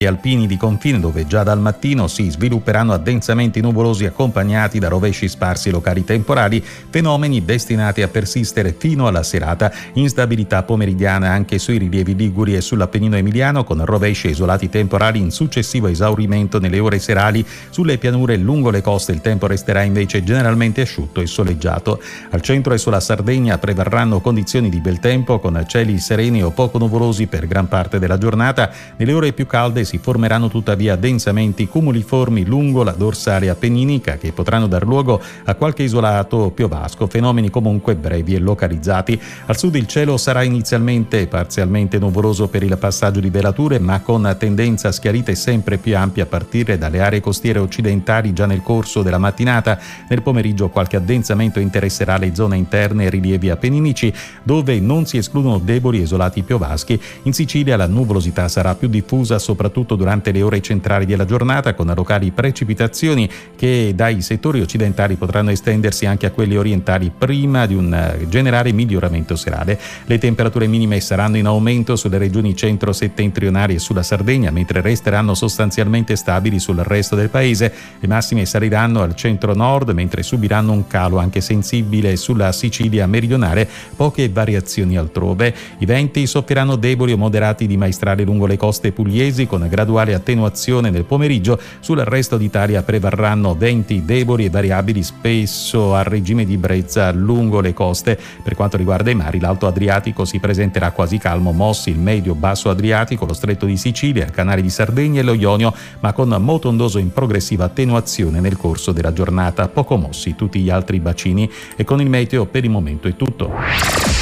alpini di confine, dove già dal mattino si svilupperanno addensamenti nuvolosi accompagnati da rovesci sparsi locali temporali, fenomeni destinati a persistere fino alla serata. Instabilità pomeridiana anche sui rilievi liguri e sull'Appennino emiliano, con rovesci e isolati temporali in successivo esaurimento nelle ore serali. Sulle pianure lungo le coste il tempo resterà invece generalmente asciutto e soleggiato. Al centro e sulla Sardegna prevarranno condizioni di bel tempo, con cieli sereni o poco nuvolosi per gran parte della giornata. Nelle ore più calde si formeranno tuttavia densamenti cumuliformi lungo la dorsale appenninica, che potranno dar luogo a qualche isolato piovasco, fenomeni comunque brevi e localizzati. Al sud il cielo sarà inizialmente parzialmente nuvoloso per il passaggio di velature, ma con tendenza a schiarite sempre più ampie a partire dalle aree costiere occidentali già nel corso della mattinata. Nel pomeriggio qualche addensamento interesserà le zone interne e rilievi appenninici, dove non si escludono deboli e isolati piovaschi. In Sicilia la nuvolosità sarà più diffusa soprattutto durante le ore centrali della giornata, con locali precipitazioni che dai settori occidentali potranno estendersi anche a quelli orientali prima di un generale miglioramento serale. Le temperature minime saranno in aumento sulle regioni centro-settentrionali e sulla Sardegna, mentre resteranno sostanzialmente stabili sul resto del paese. Le massime saliranno al centro-nord, mentre subiranno un calo anche sensibile sulla Sicilia meridionale, poche variazioni altrove. I venti soffieranno deboli o moderati di maestrale lungo le coste pugliesi, con graduale attenuazione nel pomeriggio. Sul resto d'Italia prevarranno venti deboli e variabili, spesso a regime di brezza lungo le coste. Per quanto riguarda i mari, l'Alto Adriatico si presenterà quasi calmo, mossi il medio-basso Adriatico, lo Stretto di Sicilia, il Canale di Sardegna e lo Ionio, ma con moto ondoso in progressiva attenuazione nel corso della giornata. Poco mossi tutti gli altri bacini. E con il meteo per il momento è tutto.